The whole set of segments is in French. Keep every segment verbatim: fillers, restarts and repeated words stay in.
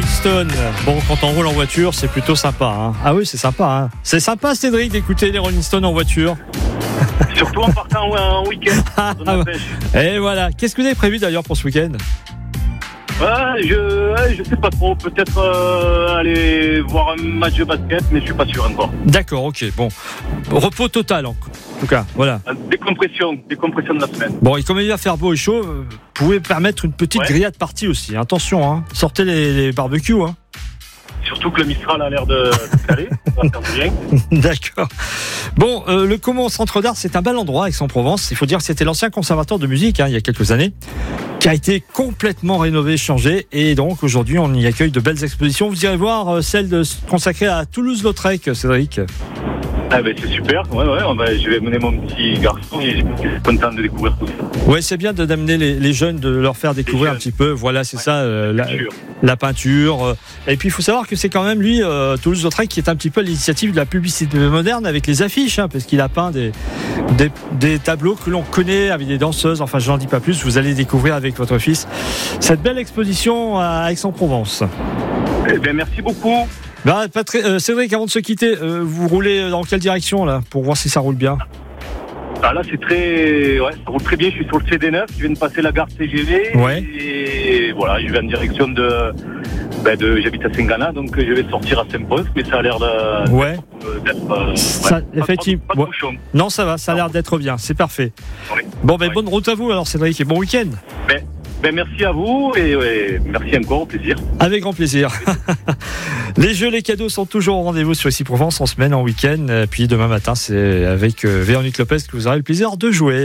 Rolling Stones. Bon, quand on roule en voiture, c'est plutôt sympa. Hein. Ah oui, c'est sympa. Hein. C'est sympa, Cédric, d'écouter les Rolling Stones en voiture. Surtout en partant en week-end. Ah, et voilà. Qu'est-ce que vous avez prévu d'ailleurs pour ce week-end ? Ouais, je, ouais, je sais pas trop. Peut-être euh, aller voir un match de basket, mais je suis pas sûr encore. D'accord, ok. Bon, repos total en tout cas. Voilà. Décompression, décompression de la semaine. Bon, et comme il va faire beau et chaud, vous pouvez permettre une petite ouais. grillade partie aussi. Attention, hein. Sortez les, les barbecues. Hein. Surtout que le Mistral a l'air de, de caler. Ça va faire du bien. D'accord. Bon, euh, le Caumont Centre d'Art, c'est un bel endroit, Aix-en-Provence. Il faut dire que c'était l'ancien conservatoire de musique, hein, il y a quelques années, qui a été complètement rénové, changé. Et donc, aujourd'hui, on y accueille de belles expositions. Vous irez voir euh, celle de, consacrée à Toulouse-Lautrec, Cédric. Ah ben c'est super, ouais, ouais, on va, je vais mener mon petit garçon et je suis content de découvrir tout ça. Ouais, c'est bien de, d'amener les, les jeunes, de leur faire découvrir un petit peu, voilà, c'est ouais, ça, euh, la, peinture. la peinture. Euh, et puis il faut savoir que c'est quand même lui, euh, Toulouse-Lautrec, qui est un petit peu à l'initiative de la publicité moderne avec les affiches, hein, parce qu'il a peint des, des, des tableaux que l'on connaît avec des danseuses, enfin je n'en dis pas plus, vous allez découvrir avec votre fils cette belle exposition à Aix-en-Provence. Eh bien merci beaucoup. Bah, Patrick, euh, Cédric, avant de se quitter, euh, vous roulez dans quelle direction là pour voir si ça roule bien ? Ah là c'est très, ouais, ça roule très bien. Je suis sur le C D neuf, je viens de passer la gare C G V ouais. et voilà, je vais en direction de, ben de, j'habite à Saint-Gana, donc je vais sortir à Saint-Pons, mais ça a l'air de, ouais. d'être, euh, ça, ouais, effectivement. Pas, pas, pas ouais. Non, ça va, ça a l'air d'être bien, c'est parfait. Ouais. Bon, ben ouais. bonne route à vous alors, Cédric, et bon week-end. Ben, Ben merci à vous et ouais, merci encore, au plaisir. Avec grand plaisir. Les jeux, les cadeaux sont toujours au rendez-vous sur Ici Provence en semaine, en week-end. Puis demain matin, c'est avec Véronique Lopez que vous aurez le plaisir de jouer.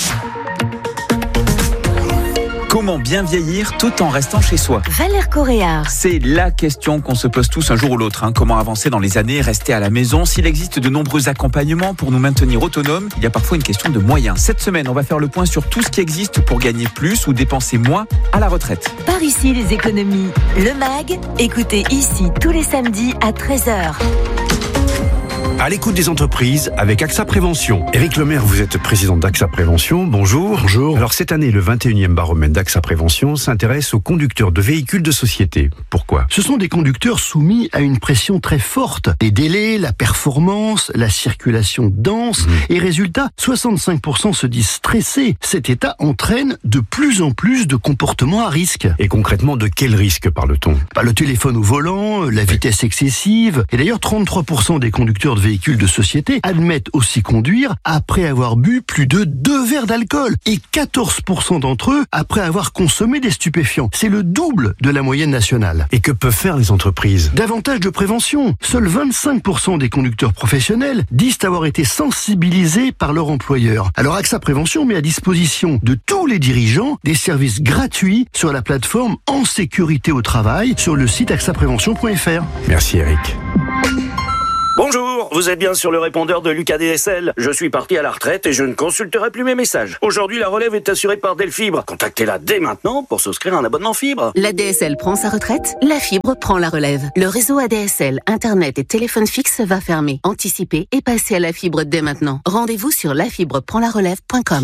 Comment bien vieillir tout en restant chez soi ? Valère Coréard. C'est la question qu'on se pose tous un jour ou l'autre. Hein. Comment avancer dans les années, rester à la maison ? S'il existe de nombreux accompagnements pour nous maintenir autonomes, il y a parfois une question de moyens. Cette semaine, on va faire le point sur tout ce qui existe pour gagner plus ou dépenser moins à la retraite. Par ici, les économies. Le M A G, écoutez ici tous les samedis à treize heures. À l'écoute des entreprises avec AXA Prévention. Éric Lemaire, vous êtes président d'AXA Prévention. Bonjour. Bonjour. Alors cette année, le vingt et unième baromètre d'AXA Prévention s'intéresse aux conducteurs de véhicules de société. Pourquoi ? Ce sont des conducteurs soumis à une pression très forte. Les délais, la performance, la circulation dense. Mmh. Et résultat, soixante-cinq pour cent se disent stressés. Cet état entraîne de plus en plus de comportements à risque. Et concrètement, de quel risque parle-t-on ? Bah, le téléphone au volant, la vitesse excessive. Et d'ailleurs, trente-trois pour cent des conducteurs de véhicules de société admettent aussi conduire après avoir bu plus de deux verres d'alcool et quatorze pour cent d'entre eux après avoir consommé des stupéfiants. C'est le double de la moyenne nationale. Et que peuvent faire les entreprises ? Davantage de prévention. Seuls vingt-cinq pour cent des conducteurs professionnels disent avoir été sensibilisés par leur employeur. Alors AXA Prévention met à disposition de tous les dirigeants des services gratuits sur la plateforme En Sécurité au Travail sur le site axa prévention point f r. Merci Eric. Bonjour, vous êtes bien sur le répondeur de Lucas D S L. Je suis parti à la retraite et je ne consulterai plus mes messages. Aujourd'hui, la relève est assurée par Delfibre. Contactez-la dès maintenant pour souscrire un abonnement fibre. La D S L prend sa retraite, la fibre prend la relève. Le réseau A D S L, Internet et téléphone fixe va fermer. Anticipez et passez à la fibre dès maintenant. Rendez-vous sur la fibre prend la relève point com.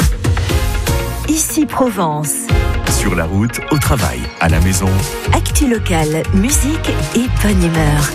Ici Provence. Sur la route, au travail, à la maison. Actu locale, musique et bonne humeur.